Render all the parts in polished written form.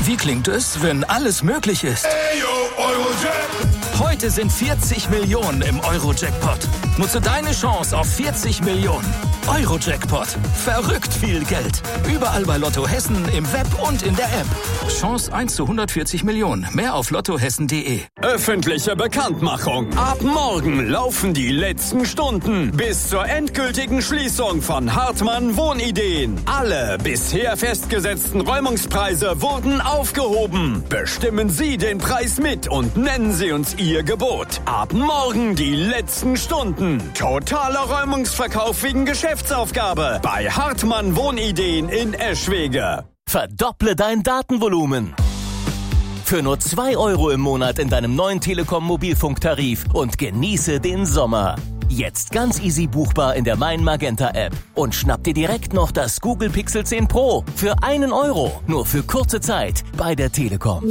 Wie klingt es, wenn alles möglich ist? Heute sind 40 Millionen im Euro-Jackpot. Nutze deine Chance auf 40 Millionen. Euro-Jackpot. Verrückt viel Geld. Überall bei Lotto Hessen, im Web und in der App. Chance 1 zu 140 Millionen. Mehr auf lottohessen.de. Öffentliche Bekanntmachung. Ab morgen laufen die letzten Stunden bis zur endgültigen Schließung von Hartmann Wohnideen. Alle bisher festgesetzten Räumungspreise wurden aufgehoben. Bestimmen Sie den Preis mit und nennen Sie uns Ihr Gebot. Ab morgen die letzten Stunden. Totaler Räumungsverkauf wegen Geschäftsaufgabe bei Hartmann Wohnideen in Eschwege. Verdopple dein Datenvolumen. Für nur 2 € im Monat in deinem neuen Telekom-Mobilfunktarif und genieße den Sommer. Jetzt ganz easy buchbar in der Mein Magenta App. Und schnapp dir direkt noch das Google Pixel 10 Pro für 1 €. Nur für kurze Zeit bei der Telekom.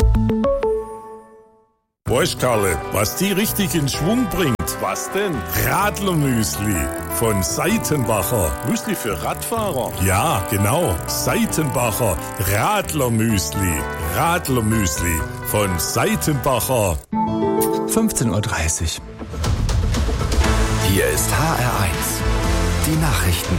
Weißt Karle, was die richtig in Schwung bringt? Was denn? Radlermüsli von Seitenbacher. Müsli für Radfahrer? Ja, genau. Seitenbacher Radlermüsli. Radlermüsli von Seitenbacher. 15:30 Uhr. Hier ist HR1. Die Nachrichten.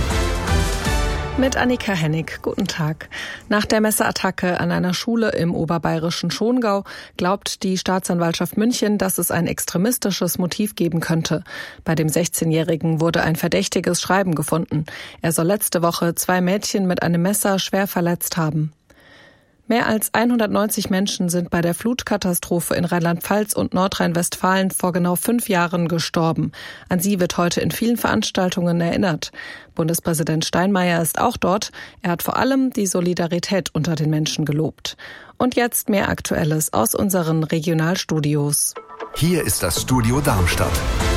Mit Annika Hennig. Guten Tag. Nach der Messerattacke an einer Schule im oberbayerischen Schongau glaubt die Staatsanwaltschaft München, dass es ein extremistisches Motiv geben könnte. Bei dem 16-Jährigen wurde ein verdächtiges Schreiben gefunden. Er soll letzte Woche 2 Mädchen mit einem Messer schwer verletzt haben. Mehr als 190 Menschen sind bei der Flutkatastrophe in Rheinland-Pfalz und Nordrhein-Westfalen vor genau 5 Jahren gestorben. An sie wird heute in vielen Veranstaltungen erinnert. Bundespräsident Steinmeier ist auch dort. Er hat vor allem die Solidarität unter den Menschen gelobt. Und jetzt mehr Aktuelles aus unseren Regionalstudios. Hier ist das Studio Darmstadt.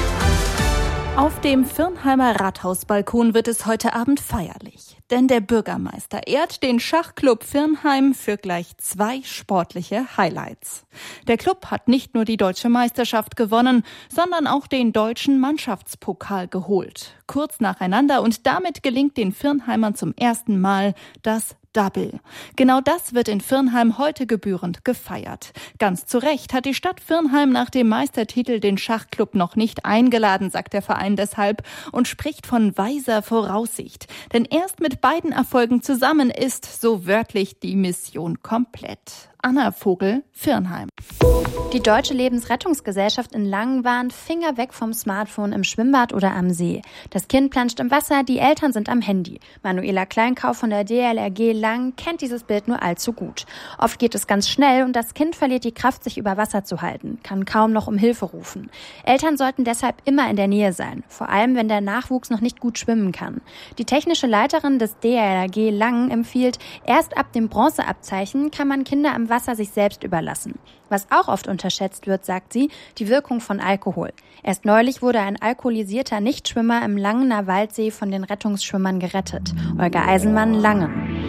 Auf dem Firnheimer Rathausbalkon wird es heute Abend feierlich. Denn der Bürgermeister ehrt den Schachclub Firnheim für gleich 2 sportliche Highlights. Der Club hat nicht nur die deutsche Meisterschaft gewonnen, sondern auch den deutschen Mannschaftspokal geholt. Kurz nacheinander, und damit gelingt den Firnheimern zum ersten Mal das Double. Genau das wird in Firnheim heute gebührend gefeiert. Ganz zu Recht hat die Stadt Firnheim nach dem Meistertitel den Schachclub noch nicht eingeladen, sagt der Verein deshalb, und spricht von weiser Voraussicht. Denn erst mit beiden Erfolgen zusammen ist, so wörtlich, die Mission komplett. Anna Vogel, Firnheim. Die Deutsche Lebensrettungsgesellschaft in Langen warnt: Finger weg vom Smartphone im Schwimmbad oder am See. Das Kind planscht im Wasser, die Eltern sind am Handy. Manuela Kleinkauf von der DLRG Langen kennt dieses Bild nur allzu gut. Oft geht es ganz schnell und das Kind verliert die Kraft, sich über Wasser zu halten, kann kaum noch um Hilfe rufen. Eltern sollten deshalb immer in der Nähe sein, vor allem wenn der Nachwuchs noch nicht gut schwimmen kann. Die technische Leiterin des DLRG Langen empfiehlt, erst ab dem Bronzeabzeichen kann man Kinder am Wasser sich selbst überlassen. Was auch oft unterschätzt wird, sagt sie, die Wirkung von Alkohol. Erst neulich wurde ein alkoholisierter Nichtschwimmer im Langener Waldsee von den Rettungsschwimmern gerettet. Olga Eisenmann, Langen.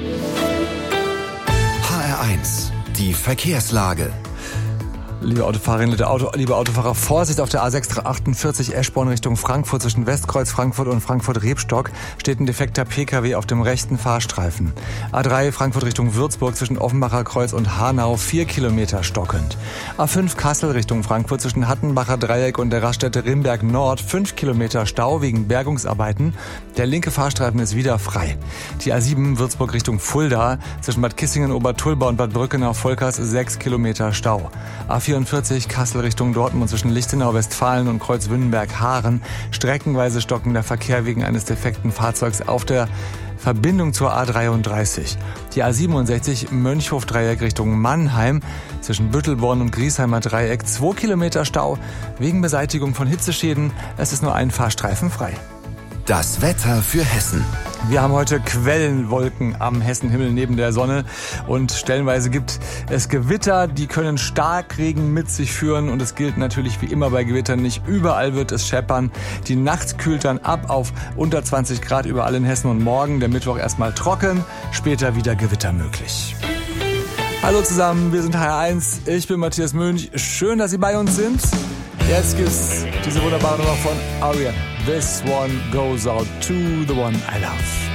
HR1, die Verkehrslage. Liebe Autofahrerinnen, liebe Autofahrer, Vorsicht auf der A648 Eschborn Richtung Frankfurt. Zwischen Westkreuz Frankfurt und Frankfurt-Rebstock steht ein defekter PKW auf dem rechten Fahrstreifen. A3 Frankfurt Richtung Würzburg zwischen Offenbacher Kreuz und Hanau 4 Kilometer stockend. A5 Kassel Richtung Frankfurt zwischen Hattenbacher Dreieck und der Raststätte Rimberg Nord 5 Kilometer Stau wegen Bergungsarbeiten. Der linke Fahrstreifen ist wieder frei. Die A7 Würzburg Richtung Fulda zwischen Bad Kissingen, Obertulba und Bad Brückenau-Volkers 6 Kilometer Stau. A44 Kassel Richtung Dortmund zwischen Lichtenau, Westfalen und Kreuzwündenberg-Haaren. Streckenweise stockender Verkehr wegen eines defekten Fahrzeugs auf der Verbindung zur A33. Die A67 Mönchhof-Dreieck Richtung Mannheim zwischen Büttelborn und Griesheimer Dreieck 2 Kilometer Stau wegen Beseitigung von Hitzeschäden. Es ist nur ein Fahrstreifen frei. Das Wetter für Hessen. Wir haben heute Quellenwolken am Hessenhimmel neben der Sonne und stellenweise gibt es Gewitter, die können Starkregen mit sich führen und es gilt natürlich wie immer bei Gewittern, nicht überall wird es scheppern. Die Nacht kühlt dann ab auf unter 20 Grad überall in Hessen und morgen, der Mittwoch erstmal trocken, später wieder Gewitter möglich. Hallo zusammen, wir sind HR1, ich bin Matthias Mönch, schön, dass Sie bei uns sind. Jetzt gibt's diese wunderbare Nummer von Arian. This one goes out to the one I love.